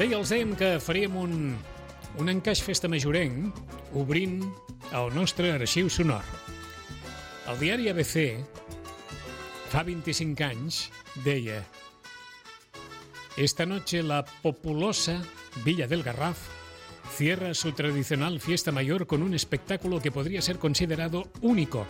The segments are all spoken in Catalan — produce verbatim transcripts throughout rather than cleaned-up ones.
Deia els dèiem que faríem un, un encaix festa majorenc obrint el nostre arxiu sonor. El diari A B C fa vint-i-cinc anys deia: esta noche la populosa Villa del Garraf cierra su tradicional fiesta mayor con un espectáculo que podría ser considerado único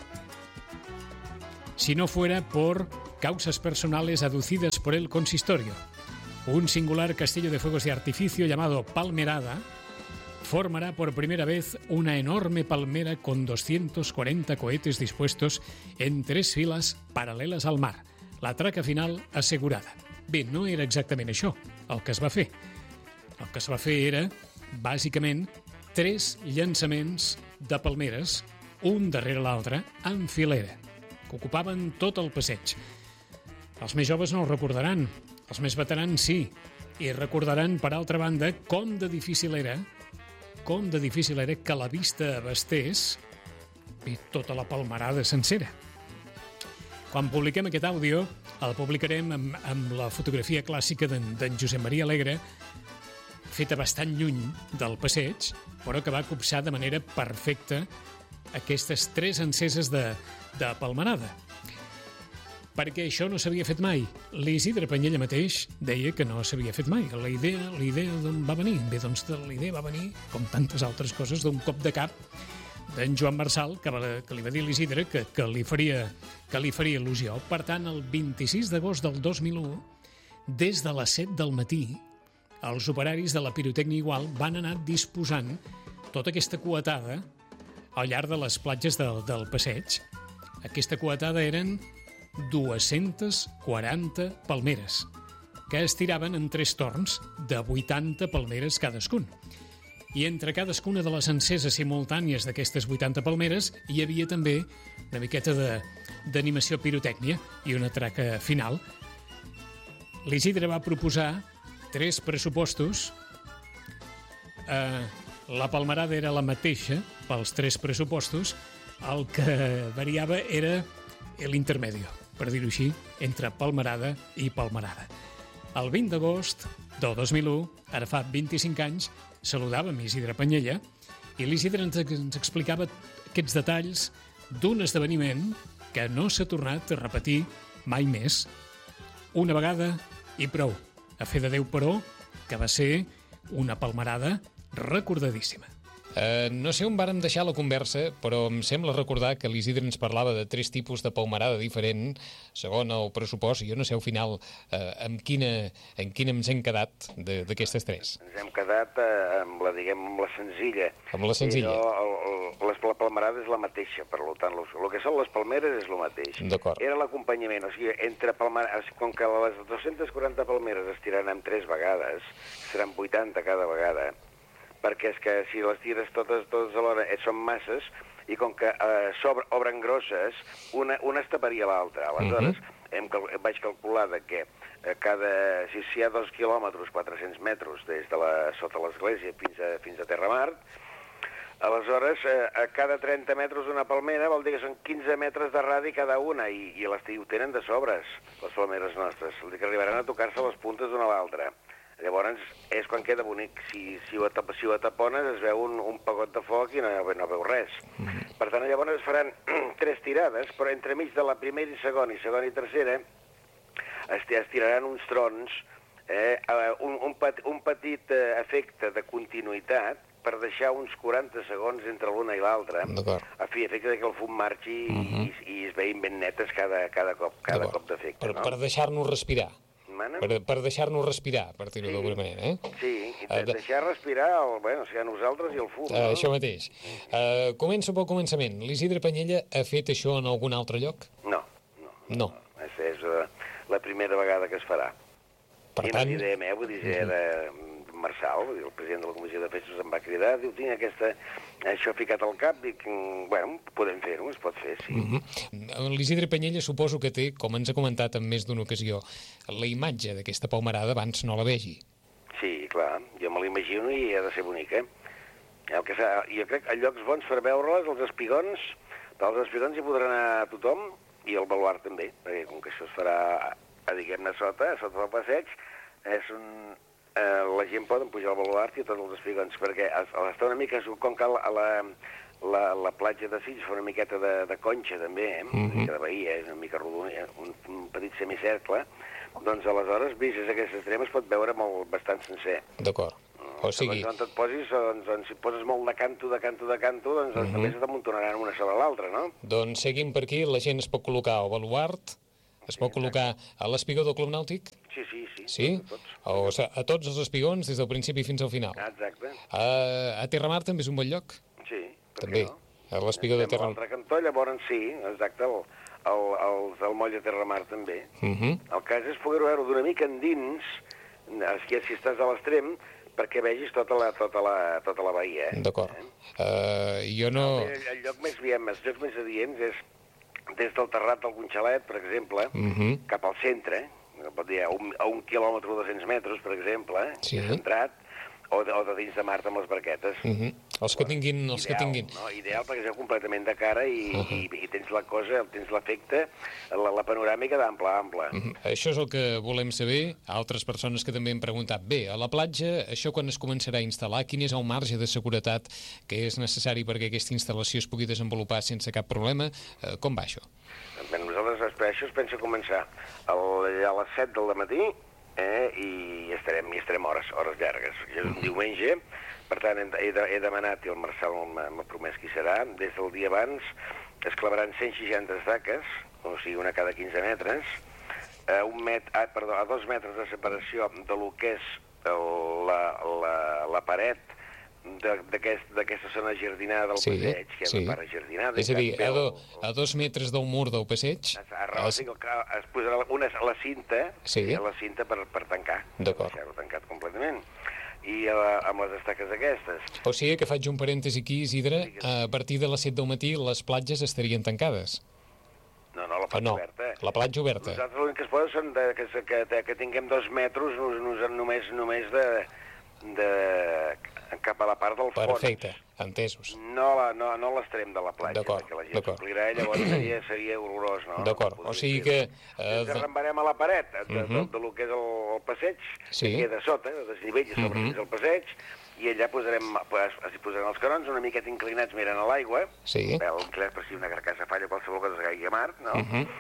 si no fuera por causas personales aducidas por el consistorio. Un singular castillo de fuegos de artificio llamado Palmerada formará por primera vez una enorme palmera con doscientos cuarenta cohetes dispuestos en tres files paral·leles al mar. La traca final assegurada. Bé, no era exactament això el que es va fer. El que es va fer era, bàsicament, tres llançaments de palmeres, un darrere l'altre, en filera, que ocupaven tot el passeig. Els més joves no ho recordaran, els més veterans sí, i recordaran, per altra banda, com de difícil era, com de difícil era que la vista abastés i tota la palmerada sencera. Quan publiquem aquest àudio, el publicarem amb, amb la fotografia clàssica d'en, d'en Josep Maria Alegre, feta bastant lluny del passeig, però que va copsar de manera perfecta aquestes tres enceses de, de palmerada. Perquè això no s'havia fet mai. L'Isidre Panyella mateix deia que no s'havia fet mai. La idea, la idea d'on va venir? Bé, doncs la idea va venir, com tantes altres coses, d'un cop de cap d'en Joan Marçal, que, va, que li va dir a l'Isidre que, que, li faria, que li faria il·lusió. Per tant, el vint-i-sis d'agost del dos mil u, des de les set del matí, els operaris de la pirotècnia igual van anar disposant tota aquesta coetada al llarg de les platges del, del passeig. Aquesta coetada eren dues-centes quaranta palmeres, que es tiraven en tres torns de vuitanta palmeres cadascun. I entre cadascuna de les enceses simultànies d'aquestes vuitanta palmeres hi havia també una miqueta de, d'animació pirotècnia i una traca final. L'Isidre va proposar tres pressupostos. Eh, la palmerada era la mateixa pels tres pressupostos, el que variava era l'intermedio, per dir-ho així, entre palmerada i palmerada. El vint d'agost del dos mil u, ara fa vint-i-cinc anys, saludàvem Isidre Panyella i l'Isidre ens, ens explicava aquests detalls d'un esdeveniment que no s'ha tornat a repetir mai més. Una vegada i prou. A fe de Déu, però, que va ser una palmerada recordadíssima. Uh, no sé on vàrem deixar la conversa, però em sembla recordar que l'Isidre ens parlava de tres tipus de palmerada diferent, segon el pressupost, i jo no sé al final uh, amb, quina, amb quina ens hem quedat d'aquestes tres. Ens hem quedat uh, amb, la, diguem, amb la senzilla. Amb la senzilla. No, el, el, les, la palmerada és la mateixa, per tant, el que són les palmeres és el mateix. D'acord. Era l'acompanyament, o sigui, entre palmeres, com que les dues-centes quaranta palmeres es tiraran tres vegades, seran vuitanta cada vegada, perquè és que si les tires totes, totes alhora eh, són masses, i com que eh, sobre, obren grosses, una, una es taparia l'altra. Aleshores, uh-huh. hem, vaig calcular de que eh, cada, si, si hi ha dos quilòmetres, quatre-cents metres, des de la, sota l'església fins a, fins a Terramart, aleshores, eh, a cada trenta metres una palmera vol dir que són quinze metres de radi cada una, i, i les ho tenen de sobres, les palmeres nostres. Vol dir que arribaran a tocar-se les puntes d'una a l'altra. Llavors és quan queda bonic. Si, si, ho, si ho tapones es veu un, un pagot de foc i no, no veu res. Mm-hmm. Per tant, llavors es faran tres tirades, però entremig de la primera i segona i segona i tercera es, es tiraran uns trons, eh, un, un, pet, un petit eh, efecte de continuïtat per deixar uns quaranta segons entre l'una i l'altra, a fi efecte que el fum marxi mm-hmm. i, i es veïn ben netes cada, cada cop, cada cop d'efecte. Per, no? per deixar-nos respirar. Per, per deixar-nos respirar, per dir-ho sí, d'alguna manera, eh? Sí, i de, uh, deixar respirar, el, bueno, o sigui, a nosaltres i el fum. Uh, no? Això mateix. Uh, començo pel començament. L'Isidre Panyella ha fet això en algun altre lloc? No, no. No. no. És, és uh, la primera vegada que es farà. Per I tant... no direm, eh? Vull dir, era Marçal, vull dir, el president de la Comissió de Festes em va cridar, diu, tinc aquesta, això ficat al cap, dic, bueno, podem fer-ho, es pot fer, sí. Uh-huh. L'Isidre Panyella suposo que té, com ens ha comentat en més d'una ocasió, la imatge d'aquesta palmerada abans no la vegi. Sí, clar, jo me l'imagino i ha de ser bonica. El que fa, jo crec que a llocs bons per veure-les, els espigons, dels espigons hi podrà anar tothom, i el baluart també, perquè com que això es farà, a, diguem-ne, sota, sota el passeig, és un... eh, la gent poden pujar al baluart i tots els espigons, perquè està una mica, com que a la, la, la platja de Sitges fa una miqueta de, de conxa, també, eh? Mm -hmm. Una mica de bahia, és una mica rodona, un, un petit semicercle, doncs aleshores, vistes aquest extrem, es pot veure molt, bastant sencer. D'acord. O sigui... Quan et posis, doncs, doncs, si poses molt de canto, de canto, de canto, doncs, doncs uh -huh. també se t'amuntonaran una sobre l'altra, no? Doncs seguim per aquí, la gent es pot col·locar al baluart, es pot col·locar a l'espigó del Club Nàutic? Sí, sí, sí. Sí? Tots. O, o sigui, a tots els espigons, des del principi fins al final? Exacte. A, a Terramar també és un bon lloc? Sí, per també. què no? A l'espigó de Terramar. A l'altre cantó, llavors sí, exacte, el, el, el, el moll de Terramar també. Uh -huh. El cas és poder veure d'una mica endins, si, si estàs a l'extrem, perquè vegis tota la, tota la, tota la bahia. Eh? D'acord. Eh? Uh, jo no... El, el lloc més, diem, els llocs més adients és des del Terrat del Conxalet, per exemple, uh -huh. cap al centre, pot dir, a un, a un quilòmetre o dos-cents metres, per exemple, sí. centrat, o de, o de dins de Mart amb les barquetes. Uh -huh. Els que tinguin... Els Ideal, que tinguin. No? Ideal perquè és completament de cara i, uh -huh. i, i tens la cosa, tens l'efecte, la, la panoràmica d'ample a ample. Uh -huh. Això és el que volem saber. Altres persones que també han preguntat, bé, a la platja, això quan es començarà a instal·lar, quin és el marge de seguretat que és necessari perquè aquesta instal·lació es pugui desenvolupar sense cap problema? Uh, com va això? Bé, nosaltres per això es pensa començar el, a les set del matí, eh, i estarem, i estarem hores, hores llargues. És un diumenge, per tant, he, de, he demanat, i el Marcel m'ha promès qui serà, des del dia abans es clavaran cent seixanta estaques, o sigui, una cada quinze metres, a, un met, a, perdó, a dos metres de separació de lo que és el, la, la, la paret d'aquesta aquest, zona jardinada del sí, passeig, que sí. és la part jardinada. És a dir, a, do, a dos metres del mur del passeig... A, a, es... es posarà una, la cinta, sí. la cinta per, per tancar, d'acord, deixar-ho tancat completament, i a, amb les estaques aquestes. O sigui que faig un parèntesi aquí, Isidre, a partir de les set del matí les platges estarien tancades. No, no, la platja no, oberta. La platja oberta. Nosaltres l'únic que es posa són de, que, que, que tinguem dos metres només, només de, de cap a la part del fons. Perfecte, entesos. No, la, no, no l'extrem de la platja, perquè la gent s'omplirà i llavors seria, seria horrorós, no? D'acord, o sigui que... Eh, ens arrembarem a la paret de, de, de, de lo que és el, el passeig, sí. que queda sota, de desnivell sobre uh -huh. el passeig, i allà posarem, s'hi posaran els canons una miqueta inclinats mirant a l'aigua, sí. inclinats per si una carcassa falla qualsevol cosa que caigui a mar, no? Uh -huh.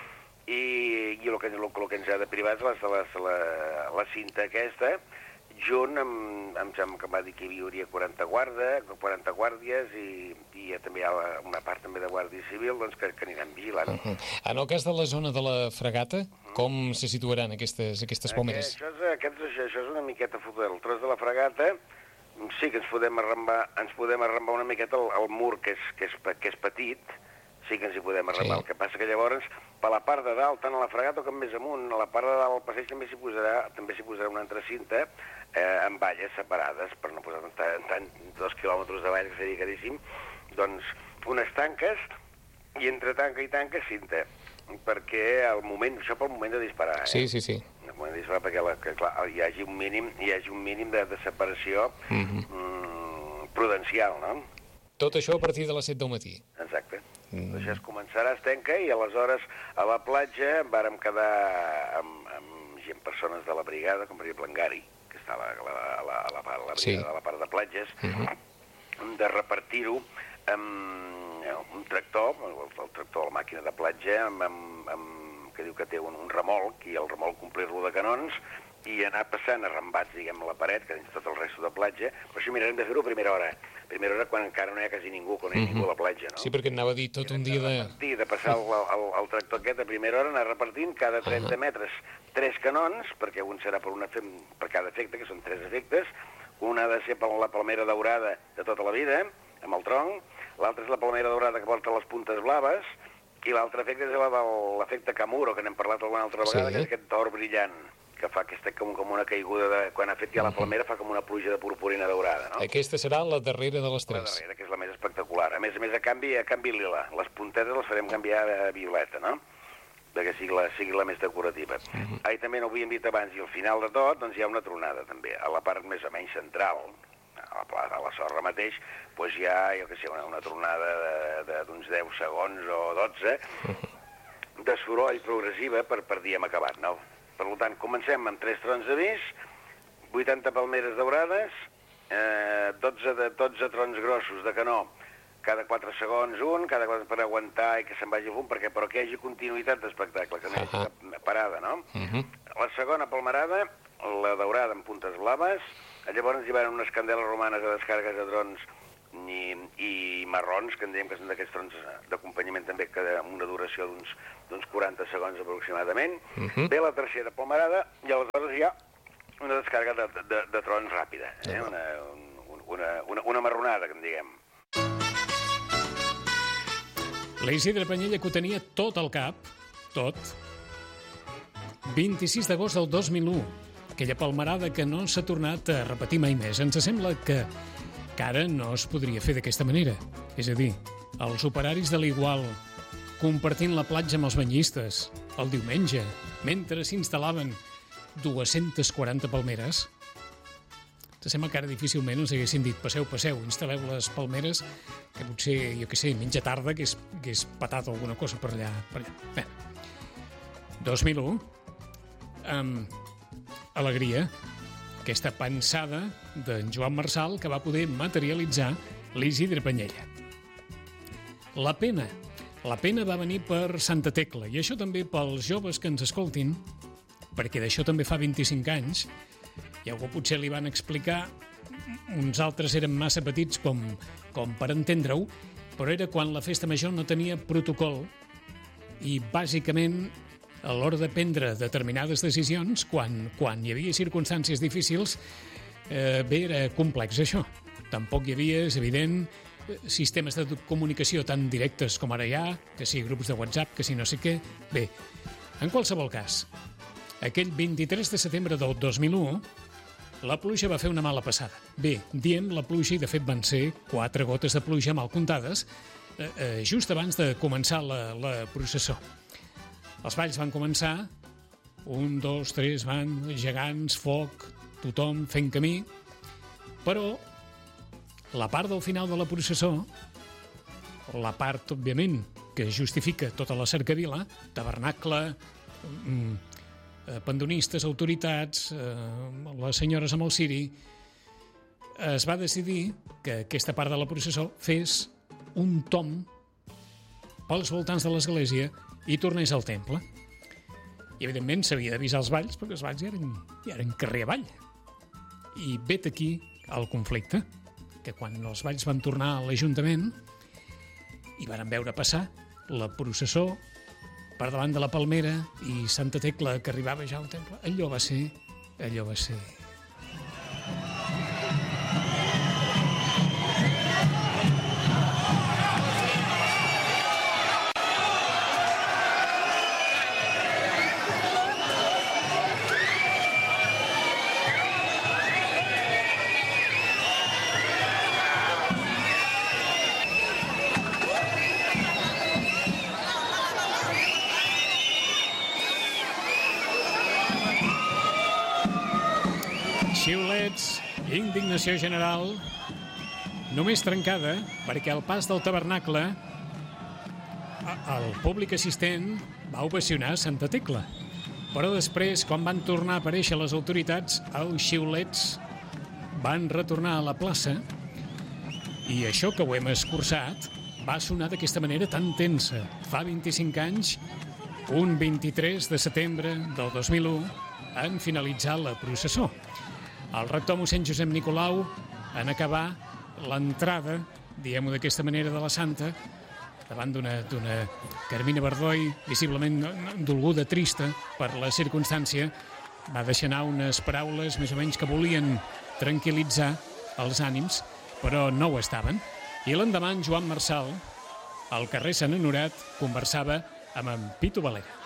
I, i el, que, el, el que ens ha de privar és la, la, la, la cinta aquesta, junt amb, amb, amb que em va dir que hi hauria quaranta guarda, quaranta guàrdies i, i també hi ha una part també de guàrdia civil doncs, que, que aniran vigilant. Uh -huh. En el cas de la zona de la Fregata, uh -huh. com se situaran aquestes, aquestes pomeres? Això és, aquest, això és una miqueta fotut. El tros de la Fregata sí que ens podem arrembar, ens podem arrembar una miqueta el, el mur, que és, que, és, que és petit, sí que ens hi podem arrembar. Sí. El que passa que llavors, per la part de dalt, tant a la Fregata com més amunt, a la part de dalt del passeig també s'hi posarà, també s'hi posarà una altra cinta eh, amb valles separades, per no posar tant, tant dos quilòmetres de vall, que seria caríssim, doncs unes tanques, i entre tanca i tanca cinta, perquè al moment, això pel moment de disparar, eh? Sí, sí, sí. El moment de disparar perquè la, que, clar, hi hagi un mínim, hi hagi un mínim de, de separació uh -huh. mm, prudencial, no? Tot això a partir de les set del matí. Exacte. Mm. Això es començarà, es tanca, i aleshores a la platja vàrem quedar amb, amb gent, persones de la brigada, com per exemple en Gari, que està a la, a la, a la, part, la, sí. a la part de platges, uh -huh. de repartir-ho amb un tractor, el, el tractor, la màquina de platja, amb, amb, amb, que diu que té un, un remolc, i el remolc omplir-lo de canons, i anar passant arrembats, diguem, a la paret, que dins tot el resto de platja, però això mirarem de fer-ho a primera hora. A primera hora quan encara no hi ha quasi ningú, quan no hi ha ningú a la platja, no? Sí, perquè anava a dir tot un dia de... De, de passar el, el, el tractor aquest a primera hora, anar repartint cada trenta metres tres canons, perquè un serà per, una, per cada efecte, que són tres efectes, un ha de ser per la palmera daurada de tota la vida, amb el tronc, l'altre és la palmera daurada que porta les puntes blaves, i l'altre efecte és l'efecte Camuro, que n'hem parlat alguna altra vegada, sí. que és aquest or brillant, que fa aquesta com, com una caiguda, de, quan ha fet ja la palmera fa com una pluja de purpurina daurada, no? Aquesta serà la darrera de les tres. La darrera, que és la més espectacular. A més a més, a canvi, a canvi lila. Les puntetes les farem canviar a violeta, no? Perquè sigui la, sigui la més decorativa. Uh -huh. Ah, i també no ho havíem dit abans, i al final de tot, doncs hi ha una tronada, també, a la part més o menys central, a la, plaça, a la sorra mateix, doncs hi ha, jo què sé, una, una tronada d'uns deu segons o dotze, uh -huh. de soroll progressiva per, per dia hem acabat, no? Per tant, comencem amb tres trons d'avís, vuitanta palmeres daurades, eh, dotze, de, dotze trons grossos de canó, cada quatre segons un, cada quatre per aguantar i que se'n vagi a fum, perquè, però que hi hagi continuïtat d'espectacle, que no hi hagi uh -huh. cap parada, no? Uh -huh. La segona palmerada, la daurada amb puntes blaves, llavors hi van unes candeles romanes a descàrregues de drons i, i marrons, que en diem que són d'aquests trons d'acompanyament també, que amb una duració d'uns quaranta segons aproximadament. Uh -huh. Ve la tercera palmerada i aleshores hi ha una descàrrega de, de, de trons ràpida, eh? uh -huh. una, una, una, una marronada, que en diguem. La Isidre Penyella, que ho tenia tot al cap, tot. vint-i-sis d'agost del dos mil u, aquella palmerada que no s'ha tornat a repetir mai més. Ens sembla que, que ara no es podria fer d'aquesta manera. És a dir, els operaris de l'Igual compartint la platja amb els banyistes el diumenge, mentre s'instal·laven dues-centes quaranta palmeres. Ens sembla que ara difícilment ens haguessin dit passeu, passeu, instal·leu les palmeres, que potser, jo què sé, mitja tarda que hagués patat alguna cosa per allà. Per allà. Bé, dos mil u, amb alegria, aquesta pensada d'en Joan Marsal que va poder materialitzar l'Isidre Penyella. La pena. La pena va venir per Santa Tecla, i això també pels joves que ens escoltin, perquè d'això també fa vint-i-cinc anys, i algú potser li van explicar, uns altres eren massa petits com, com per entendre-ho, però era quan la festa major no tenia protocol i bàsicament a l'hora de prendre determinades decisions, quan, quan hi havia circumstàncies difícils, eh, bé, era complex això. Tampoc hi havia, és evident, sistemes de comunicació tan directes com ara hi ha, que sigui grups de WhatsApp, que si no sé què. Bé, en qualsevol cas, aquell vint-i-tres de setembre del dos mil u, la pluja va fer una mala passada. Bé, diem la pluja, i de fet van ser quatre gotes de pluja mal comptades, eh, eh, just abans de començar la, la processó. Els balls van començar, un, dos, tres, van, gegants, foc, tothom fent camí, però la part del final de la processó, la part, òbviament, que justifica tota la cercavila, tabernacle, pandonistes, autoritats, les senyores amb el ciri, es va decidir que aquesta part de la processó fes un tomb pels voltants de l'església i tornés al temple. I, evidentment, s'havia d'avisar els balls, perquè els balls ja eren, ja eren carrer avall. I vet aquí el conflicte, que quan els balls van tornar a l'Ajuntament i van veure passar la processó per davant de la Palmera i Santa Tecla, que arribava ja al temple, allò va ser... allò va ser... Xiulets, indignació general, només trencada perquè al pas del tabernacle el públic assistent va ovacionar Santa Tecla. Però després, quan van tornar a aparèixer les autoritats, els xiulets van retornar a la plaça i això que ho hem escurçat va sonar d'aquesta manera tan tensa. Fa vint-i-cinc anys, un vint-i-tres de setembre del dos mil u, han finalitzat la processó. El rector mossèn Josep Nicolau, en acabar l'entrada, diguem-ho d'aquesta manera, de la Santa, davant d'una d'una Carmina Bardoi visiblement dolguda, trista per la circumstància, va deixar anar unes paraules més o menys que volien tranquil·litzar els ànims, però no ho estaven. I l'endemà en Joan Marsal, al carrer Sant Honorat, conversava amb en Pitu Valera.